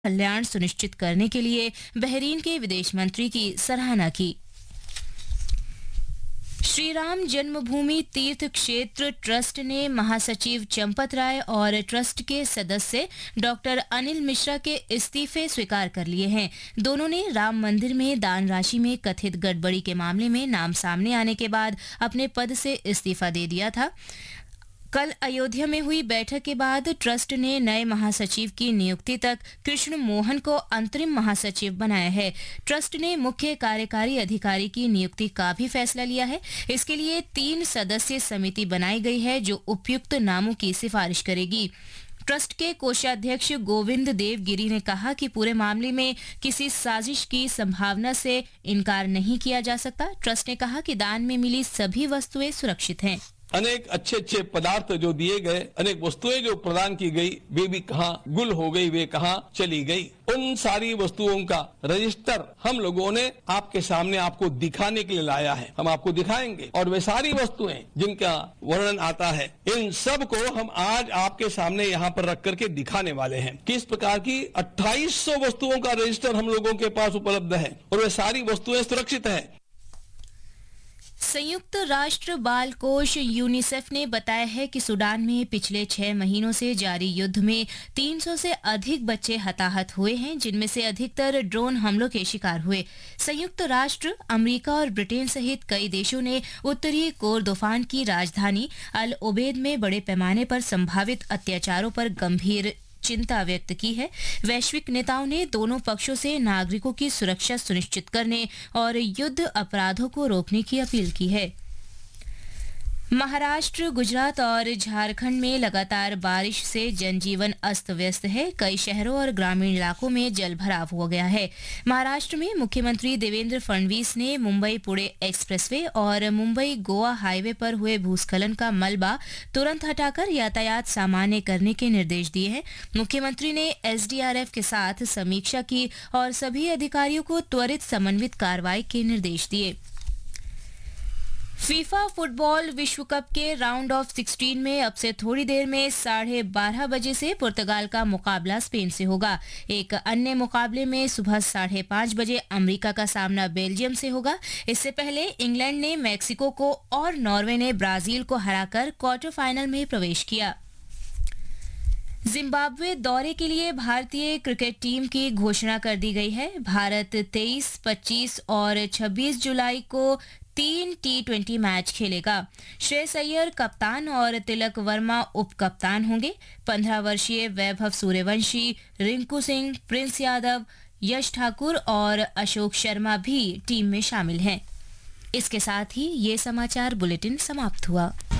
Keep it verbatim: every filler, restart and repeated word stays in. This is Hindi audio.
कल्याण सुनिश्चित करने के लिए बहरीन के विदेश मंत्री की सराहना की। श्री राम जन्मभूमि तीर्थ क्षेत्र ट्रस्ट ने महासचिव चंपत राय और ट्रस्ट के सदस्य डॉक्टर अनिल मिश्रा के इस्तीफे स्वीकार कर लिए हैं। दोनों ने राम मंदिर में दान राशि में कथित गड़बड़ी के मामले में नाम सामने आने के बाद अपने पद से इस्तीफा दे दिया था। कल अयोध्या में हुई बैठक के बाद ट्रस्ट ने नए महासचिव की नियुक्ति तक कृष्ण मोहन को अंतरिम महासचिव बनाया है। ट्रस्ट ने मुख्य कार्यकारी अधिकारी की नियुक्ति का भी फैसला लिया है। इसके लिए तीन सदस्यीय समिति बनाई गई है जो उपयुक्त नामों की सिफारिश करेगी। ट्रस्ट के कोषाध्यक्ष गोविंद देव गिरी ने कहा कि पूरे मामले में किसी साजिश की संभावना से इनकार नहीं किया जा सकता। ट्रस्ट ने कहा कि दान में मिली सभी वस्तुएं सुरक्षित हैं। अनेक अच्छे अच्छे पदार्थ जो दिए गए, अनेक वस्तुएं जो प्रदान की गई, वे भी कहाँ गुल हो गई, वे कहाँ चली गई। उन सारी वस्तुओं का रजिस्टर हम लोगों ने आपके सामने आपको दिखाने के लिए लाया है। हम आपको दिखाएंगे और वे सारी वस्तुएं जिनका वर्णन आता है, इन सब को हम आज आपके सामने यहाँ पर रख करके दिखाने वाले हैं। किस प्रकार की अट्ठाईस सौ वस्तुओं का रजिस्टर हम लोगों के पास उपलब्ध है और वे सारी वस्तुएं सुरक्षित है। संयुक्त राष्ट्र बाल कोष यूनिसेफ ने बताया है कि सूडान में पिछले छह महीनों से जारी युद्ध में तीन सौ से अधिक बच्चे हताहत हुए हैं, जिनमें से अधिकतर ड्रोन हमलों के शिकार हुए। संयुक्त राष्ट्र, अमेरिका और ब्रिटेन सहित कई देशों ने उत्तरी कोरदोफान की राजधानी अल ओबेद में बड़े पैमाने पर संभावित अत्याचारों पर गंभीर चिंता व्यक्त की है। वैश्विक नेताओं ने दोनों पक्षों से नागरिकों की सुरक्षा सुनिश्चित करने और युद्ध अपराधों को रोकने की अपील की है। महाराष्ट्र, गुजरात और झारखंड में लगातार बारिश से जनजीवन अस्त व्यस्त है। कई शहरों और ग्रामीण इलाकों में जल भराव हो गया है। महाराष्ट्र में मुख्यमंत्री देवेंद्र फडणवीस ने मुंबई पुणे एक्सप्रेसवे और मुंबई गोवा हाईवे पर हुए भूस्खलन का मलबा तुरंत हटाकर यातायात सामान्य करने के निर्देश दिए हैं। मुख्यमंत्री ने एसडीआरएफ के साथ समीक्षा की और सभी अधिकारियों को त्वरित समन्वित कार्रवाई के निर्देश दिए। फीफा फुटबॉल विश्व कप के राउंड ऑफ सिक्सटीन में अब से थोड़ी देर में साढ़े बारह बजे से पुर्तगाल का मुकाबला स्पेन से होगा। एक अन्य मुकाबले में सुबह साढ़े पांच बजे अमेरिका का सामना बेल्जियम से होगा। इससे पहले इंग्लैंड ने मैक्सिको को और नॉर्वे ने ब्राजील को हराकर क्वार्टर फाइनल में प्रवेश किया। जिम्बाब्वे दौरे के लिए भारतीय क्रिकेट टीम की घोषणा कर दी गई है। भारत तेईस, पच्चीस और छब्बीस जुलाई को तीन टी ट्वेंटी मैच खेलेगा। श्रेयस अय्यर कप्तान और तिलक वर्मा उप कप्तान होंगे। पंद्रह वर्षीय वैभव सूर्यवंशी, रिंकू सिंह, प्रिंस यादव, यश ठाकुर और अशोक शर्मा भी टीम में शामिल हैं। इसके साथ ही ये समाचार बुलेटिन समाप्त हुआ।